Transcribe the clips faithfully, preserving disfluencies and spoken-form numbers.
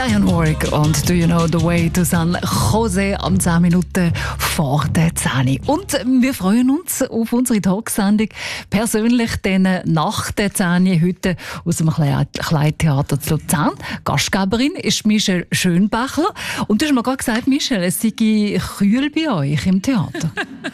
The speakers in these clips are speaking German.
Diane Warwick und «Do you know the way to San Jose» am zehn Minuten vor der zehn. Und wir freuen uns auf unsere Talksendung persönlich dann nach der zehn heute aus dem Kleintheater zu Luzern. Gastgeberin ist Michelle Schönbächler. Und du hast mir gerade gesagt, Michelle, es sei kühl bei euch im Theater.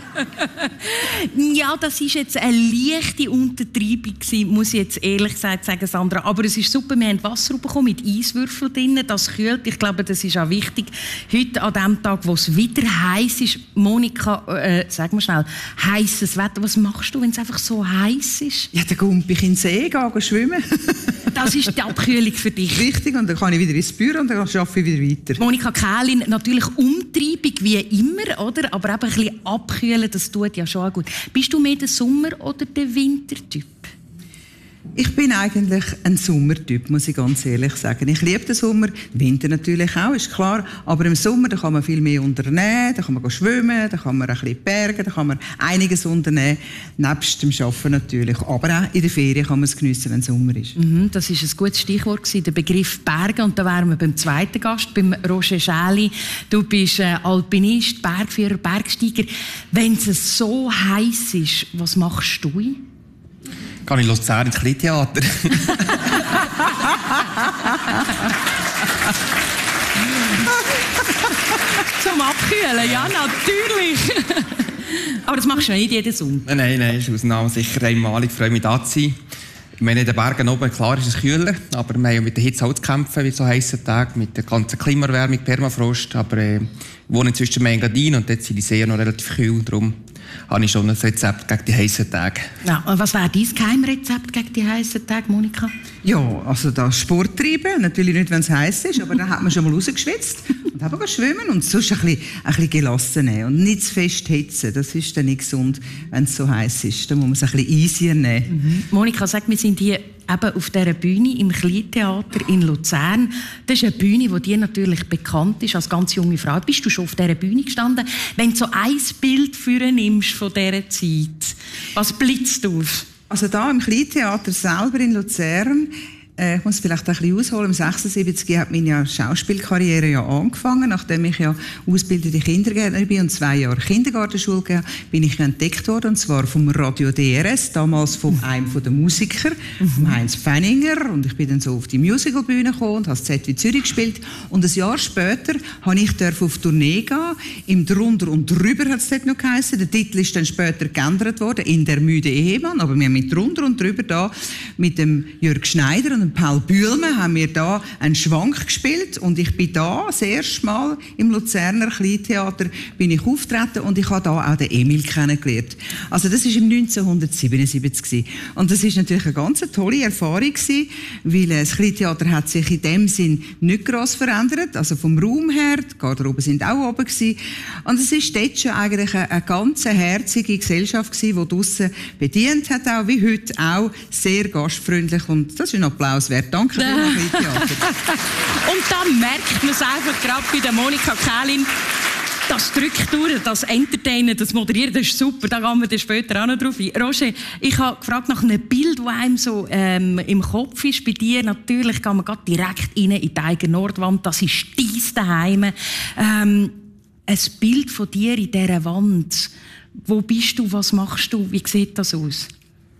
Ja, das war jetzt eine leichte Untertreibung, muss ich jetzt ehrlich gesagt sagen, Sandra. Aber es ist super, wir haben Wasser bekommen mit Eiswürfeln drin, das kühlt. Ich glaube, das ist auch wichtig. Heute an dem Tag, wo es wieder heiß ist, Monika, äh, sag mal schnell, heißes Wetter, was machst du, wenn es einfach so heiß ist? Ja, dann gehe ich in den See, gehe schwimmen. Das ist die Abkühlung für dich. Richtig, und dann kann ich wieder ins Büro und dann arbeite ich wieder weiter. Monika Kählin, natürlich Umtreibung wie immer, oder? Aber eben ein bisschen abkühlen, das tut ja schon gut. Bist du mehr der Sommer- oder der Wintertyp? Ich bin eigentlich ein Sommertyp, muss ich ganz ehrlich sagen. Ich liebe den Sommer, Winter natürlich auch, ist klar. Aber im Sommer da kann man viel mehr unternehmen, da kann man schwimmen, da kann man ein bisschen bergen, da kann man einiges unternehmen. Nebst dem Arbeiten natürlich. Aber auch in der Ferien kann man es geniessen, wenn es Sommer ist. Mhm, das war ein gutes Stichwort, der Begriff Bergen. Und da wären wir beim zweiten Gast, beim Roger Schäli. Du bist äh, Alpinist, Bergführer, Bergsteiger. Wenn es so heiß ist, was machst du? Kann ich Luzern ins Kleintheater? Zum Abkühlen, ja, natürlich. Aber das machst du nicht jeden Sommer. Nein, nein, ist Ausnahme sicher einmalig. Ich freue mich, da zu sein. Ich meine, in den Bergen oben, klar ist es kühler, aber wir haben ja mit der Hitze auch zu kämpfen, wie so heißen Tage, mit der ganzen Klimaerwärmung, Permafrost. Aber äh, ich wohne inzwischen in Engadin und dort sind die Seen noch relativ kühl. Darum habe ich schon ein Rezept gegen die heißen Tage. Ja, und was wäre dein Geheimrezept gegen die heißen Tage, Monika? Ja, also das Sport treiben, natürlich nicht, wenn es heiß ist, aber dann hat man schon mal rausgeschwitzt und haben schwimmen und sonst ein bisschen, ein bisschen gelassen nehmen und nicht zu fest hitzen. Das ist dann nicht gesund, wenn es so heiß ist. Da muss man es ein bisschen easier nehmen. Mhm. Monika, sag, wir sind hier eben auf dieser Bühne im Kleintheater in Luzern. Das ist eine Bühne, die dir natürlich bekannt ist als ganz junge Frau. Bist du schon auf dieser Bühne gestanden? Wenn du so ein Bild für nimmst von dieser Zeit, was blitzt auf? Also da im Kleintheater selber in Luzern, äh, ich muss vielleicht ein bisschen ausholen, im sechsundsiebzig hat meine Schauspielkarriere ja angefangen, nachdem ich ja ausgebildete Kindergärtnerin bin und zwei Jahre Kindergartenschule gegeben habe, bin ich entdeckt worden, und zwar vom Radio D R S, damals von einem der Musiker, mhm. Heinz Fenninger, und ich bin dann so auf die Musicalbühne gekommen und habe das Z wie Zürich gespielt, und ein Jahr später habe ich auf Tournee gehen, im Drunter und Drüber hat es dort noch geheißen. Der Titel ist dann später geändert worden in «Der müde Ehemann», aber wir haben mit Drunter und Drüber da mit dem Jörg Schneider und Paul Bühlmann haben wir da einen Schwank gespielt, und ich bin da das erste Mal im Luzerner Kleintheater bin ich auftreten, und ich habe da auch den Emil kennengelernt. Also das war im neunzehnhundertsiebenundsiebzig und das ist natürlich eine ganz tolle Erfahrung gewesen, weil das Kleintheater hat sich in dem Sinn nicht gross verändert, also vom Raum her, die Garderoben sind auch oben gewesen, und es ist dort schon eigentlich eine, eine ganz herzige Gesellschaft gewesen, die draussen bedient hat, auch wie heute auch, sehr gastfreundlich, und das ist ein Applaus wert. Danke für das Theater. Und dann merkt man es einfach gerade bei der Monika Kählin. Das Strukturen, das Entertainen, das Moderieren, das ist super. Da gehen wir dann später auch noch drauf ein. Roger, ich habe gefragt nach einem Bild, das einem so ähm, im Kopf ist. Bei dir natürlich gehen wir gerade direkt rein in die eigene Nordwand. Das ist dein Daheim. Ähm, ein Bild von dir in dieser Wand. Wo bist du? Was machst du? Wie sieht das aus?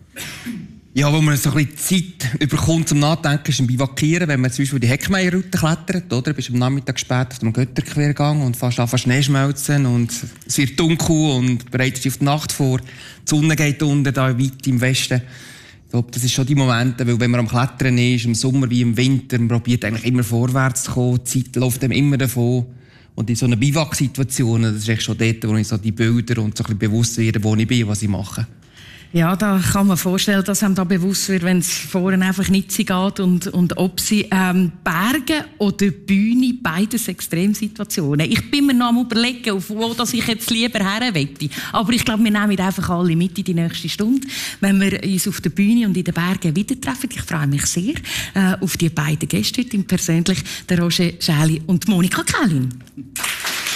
Ja, wo man so ein bisschen Zeit überkommt zum Nachdenken, ist im Bivakieren, wenn man zum Beispiel die Heckmeierroute klettert, oder? Du bist am Nachmittag spät auf dem Götterquergang und fast anfangen Schnee schmelzen und es wird dunkel und bereitet dich auf die Nacht vor. Die Sonne geht unter, da weit im Westen. Ich glaube, das ist schon die Momente, weil wenn man am Klettern ist, im Sommer wie im Winter, man probiert eigentlich immer vorwärts zu kommen, die Zeit läuft einem immer davon. Und in so einer Biwak-Situation, das ist echt schon dort, wo ich so die Bilder und so ein bisschen bewusst werde, wo ich bin, was ich mache. Ja, da kann man vorstellen, dass einem da bewusst wird, wenn es vorne einfach nicht geht und, und ob sie ähm, Berge oder Bühne, beides Extremsituationen. Ich bin mir noch am Überlegen, auf wo dass ich jetzt lieber her möchte. Aber ich glaube, wir nehmen einfach alle mit in die nächste Stunde, wenn wir uns auf der Bühne und in den Bergen wieder treffen. Ich freue mich sehr äh, auf die beiden Gäste heute, persönlich der Roger Schäli und Monika Kählin.